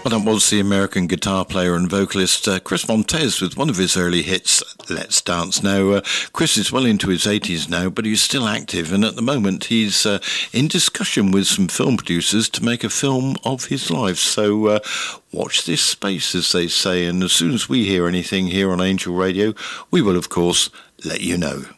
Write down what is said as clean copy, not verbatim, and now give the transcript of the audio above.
Well, that was the American guitar player and vocalist Chris Montez with one of his early hits, Let's Dance. Now, Chris is well into his 80s now, but he's still active, and at the moment he's in discussion with some film producers to make a film of his life. So watch this space, as they say, and as soon as we hear anything here on Angel Radio, we will, of course, let you know.